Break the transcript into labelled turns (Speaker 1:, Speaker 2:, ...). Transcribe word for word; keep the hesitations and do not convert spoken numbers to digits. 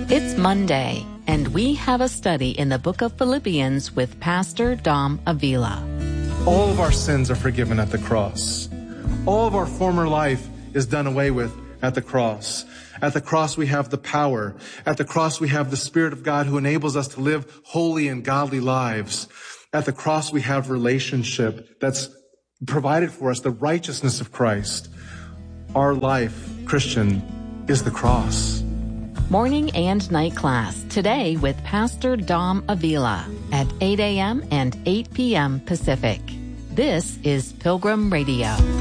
Speaker 1: It's Monday, and we have a study in the book of Philippians with Pastor Dom Avila.
Speaker 2: All of our sins are forgiven at the cross. All of our former life is done away with at the cross. At the cross, we have the power. At the cross, we have the Spirit of God who enables us to live holy and godly lives. At the cross, we have relationship that's provided for us, the righteousness of Christ. Our life, Christian, is the cross.
Speaker 1: Morning and night class today with Pastor Dom Avila at eight a.m. and eight p.m. Pacific. This is Pilgrim Radio.